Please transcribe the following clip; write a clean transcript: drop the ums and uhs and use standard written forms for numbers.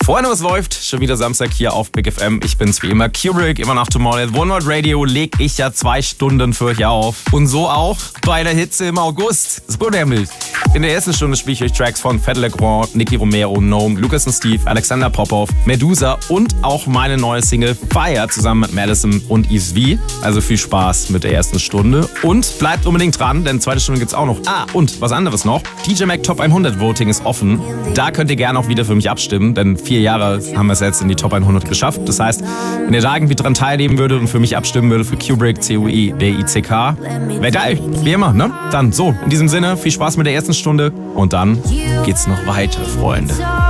Freunde, was läuft? Schon wieder Samstag hier auf Big FM. Ich bin's wie immer, Kubrick, immer nach Tomorrowland. One World Radio leg ich ja 2 Stunden für euch auf. Und so auch bei der Hitze im August. Das wurde nämlich. In der ersten Stunde spiele ich euch Tracks von Fedde Le Grand, Nicky Romero, Gnome, Lucas und Steve, Alexander Popov, Medusa und auch meine neue Single Fire zusammen mit Madison und Yves V. Also viel Spaß mit der ersten Stunde. Und bleibt unbedingt dran, denn zweite Stunde gibt's auch noch. Und was anderes noch. DJ Mac Top 100 Voting ist offen. Da könnt ihr gerne auch wieder für mich abstimmen, denn 4 Jahre haben wir es jetzt in die Top 100 geschafft. Das heißt, wenn ihr da irgendwie dran teilnehmen würdet und für mich abstimmen würdet für Kubrick, C-U-I-B-I-C-K, wäre geil. Wie immer, ne? Dann so, in diesem Sinne, viel Spaß mit der ersten Stunde und dann geht's noch weiter, Freunde.